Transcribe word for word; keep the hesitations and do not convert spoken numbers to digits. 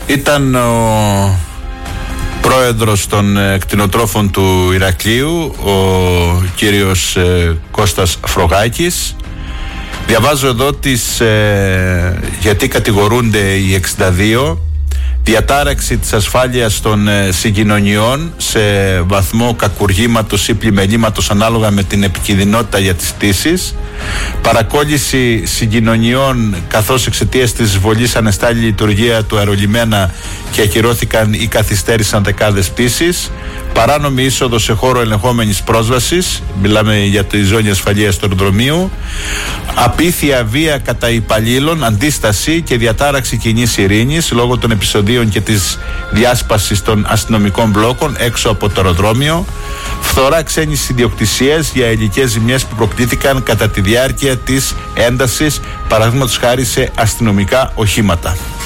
Ήταν ο πρόεδρος των κτηνοτρόφων του Ηρακλείου, ο κύριος ε, Κώστας Φρογάκης. Διαβάζω εδώ τις, ε, γιατί κατηγορούνται οι εξήντα δύο. Διατάραξη της ασφάλειας των ε, συγκοινωνιών σε βαθμό κακουργήματος ή πλημελήματος ανάλογα με την επικινδυνότητα για τις πτήσεις. Παρακόλληση συγκοινωνιών καθώς εξαιτίας της εισβολής ανεστάλλει η λειτουργία του αερολιμένα και ακυρώθηκαν ή καθυστέρησαν δεκάδες πτήσεις. Παράνομη είσοδο σε χώρο ελεγχόμενης πρόσβασης, μιλάμε για τη ζώνη ασφαλείας του αεροδρομίου. Απίθεια βία κατά υπαλλήλων, αντίσταση και διατάραξη κοινής ειρήνης λόγω των επεισοδίων και της διάσπασης των αστυνομικών μπλόκων έξω από το αεροδρόμιο. Φθορά ξένης ιδιοκτησίας για υλικές ζημιές που προκλήθηκαν κατά τη διάρκεια της έντασης, παραδείγματος χάρη σε αστυνομικά οχήματα.